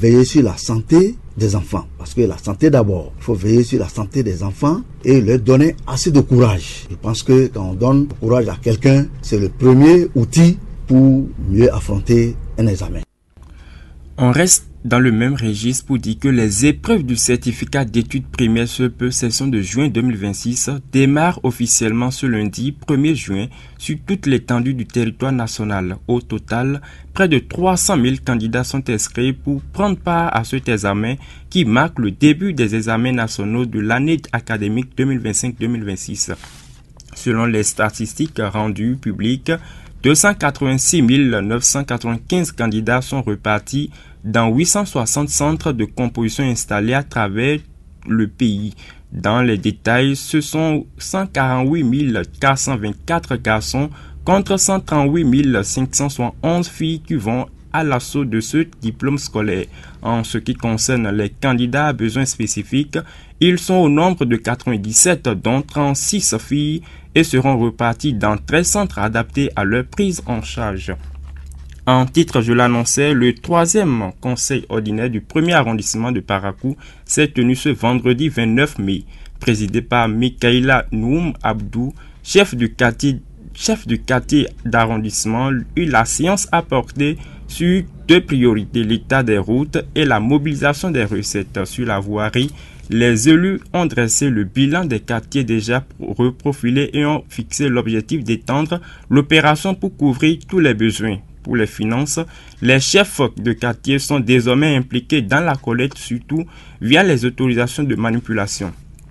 veiller sur la santé des enfants. Parce que la santé d'abord, il faut veiller sur la santé des enfants et leur donner assez de courage. Je pense que quand on donne du courage à quelqu'un, c'est le premier outil pour mieux affronter un examen. On reste dans le même registre pour dire que les épreuves du certificat d'études primaires CEPE session de juin 2026 démarrent officiellement ce lundi 1er juin sur toute l'étendue du territoire national. Au total, près de 300 000 candidats sont inscrits pour prendre part à cet examen qui marque le début des examens nationaux de l'année académique 2025-2026. Selon les statistiques rendues publiques, 286 995 candidats sont repartis dans 860 centres de composition installés à travers le pays. Dans les détails, ce sont 148 424 garçons contre 138 571 filles qui vont à l'assaut de ce diplôme scolaire. En ce qui concerne les candidats à besoins spécifiques, ils sont au nombre de 97, dont 36 filles, et seront repartis dans 13 centres adaptés à leur prise en charge. En titre, je l'annonçais, le 3e conseil ordinaire du 1er arrondissement de Parakou s'est tenu ce vendredi 29 mai, présidé par Mikaïla Noum Abdou, chef du quartier d'arrondissement. La séance a porté sur 2 priorités, l'état des routes et la mobilisation des recettes sur la voirie. Les élus ont dressé le bilan des quartiers déjà reprofilés et ont fixé l'objectif d'étendre l'opération pour couvrir tous les besoins. Pour les finances, les chefs de quartier sont désormais impliqués dans la collecte, surtout via les autorisations de manipulation.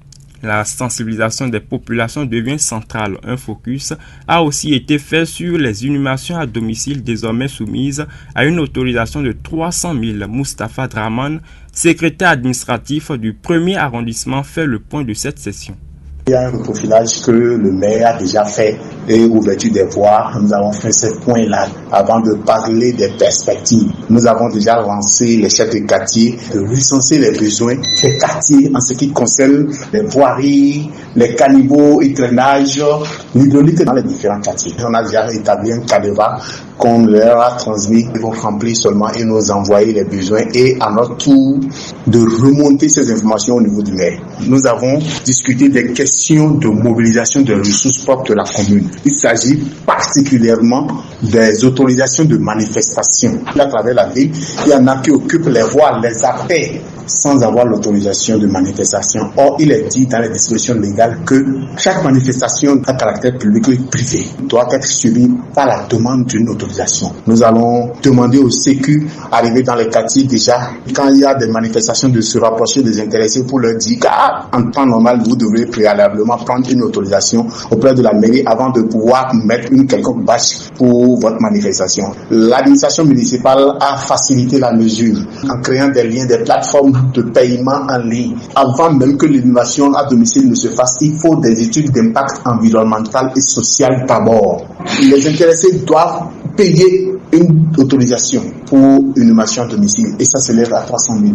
La sensibilisation des populations devient centrale. Un focus a aussi été fait sur les inhumations à domicile désormais soumises à une autorisation de 300 000. Moustapha Draman, secrétaire administratif du 1er arrondissement, fait le point de cette session. Il y a un reprofilage que le maire a déjà fait et ouverture des voies. Nous avons fait ce point-là avant de parler des perspectives. Nous avons déjà lancé les chefs de quartier de recenser les besoins des quartiers en ce qui concerne les voiries, les caniveaux et drainages, l'hydraulique dans les différents quartiers. On a déjà établi un canevas qu'on leur a transmis. Ils vont remplir seulement et nous envoyer les besoins et à notre tour de remonter ces informations au niveau du maire. Nous avons discuté des questions de mobilisation des ressources propres de la commune. Il s'agit particulièrement des autorisations de manifestation. À travers la ville, il y en a qui occupent les voies, les artères, sans avoir l'autorisation de manifestation. Or, il est dit dans les dispositions légales que chaque manifestation à caractère public ou privé doit être suivie par la demande d'une autorisation. Nous allons demander au Sécu, arriver dans les quartiers déjà, quand il y a des manifestations, de se rapprocher des intéressés pour leur dire qu'en temps normal, vous devrez préalablement prendre une autorisation auprès de la mairie avant de pouvoir mettre une quelconque bâche pour votre manifestation. L'administration municipale a facilité la mesure en créant des liens, des plateformes de paiement en ligne. Avant même que l'innovation à domicile ne se fasse, il faut des études d'impact environnemental et social d'abord. Les intéressés doivent payer une autorisation pour une innovation à domicile et ça s'élève à 300 000.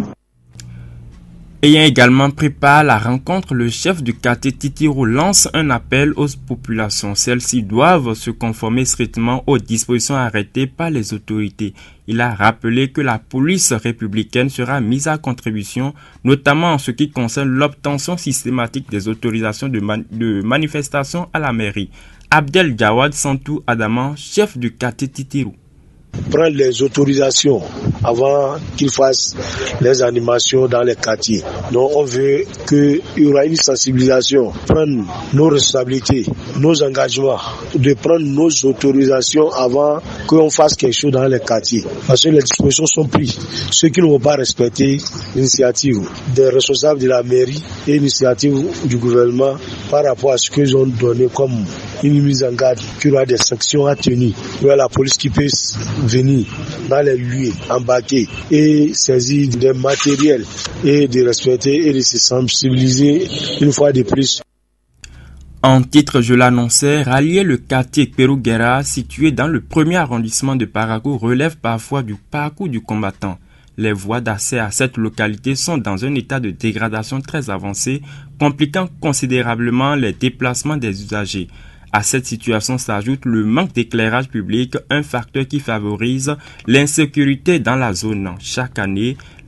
Ayant également pris part à la rencontre, le chef du quartier Titiro lance un appel aux populations. Celles-ci doivent se conformer strictement aux dispositions arrêtées par les autorités. Il a rappelé que la police républicaine sera mise à contribution, notamment en ce qui concerne l'obtention systématique des autorisations de manifestation à la mairie. Abdel Jawad Santou Adaman, chef du quartier Titiro. Prendre les autorisations avant qu'ils fassent les animations dans les quartiers. Donc on veut qu'il y aura une sensibilisation, prendre nos responsabilités, nos engagements, de prendre nos autorisations avant qu'on fasse quelque chose dans les quartiers. Parce que les dispositions sont prises. Ceux qui ne vont pas respecter l'initiative des responsables de la mairie et l'initiative du gouvernement par rapport à ce qu'ils ont donné comme une mise en garde, qu'il y aura des sanctions à tenir. Il y aura la police qui peut venir dans les lieux, embarquer et saisir des matériels et de respecter et de se sensibiliser une fois de plus. En titre, je l'annonçais, rallier le quartier Peruguera situé dans le 1er arrondissement de Parakou relève parfois du parcours du combattant. Les voies d'accès à cette localité sont dans un état de dégradation très avancé, compliquant considérablement les déplacements des usagers. À cette situation s'ajoute le manque d'éclairage public, un facteur qui favorise l'insécurité dans la zone. Chaque année,